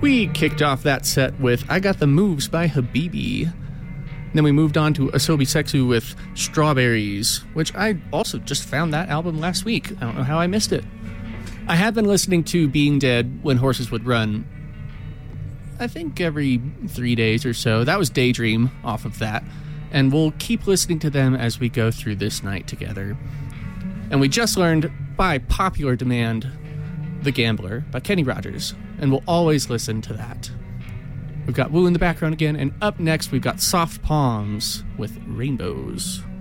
We kicked off that set with I Got the Moves by Habibi. Then we moved on to Asobi Sexu with Strawberries, which I also just found that album last week. I don't know how I missed it. I have been listening to Being Dead When Horses Would Run, I think every 3 days or so. That was Daydream off of that. And we'll keep listening to them as we go through this night together. And we just learned, by popular demand, The Gambler by Kenny Rogers. And we'll always listen to that. We've got Woo in the background again. And up next, we've got Soft Palms with Rainbows.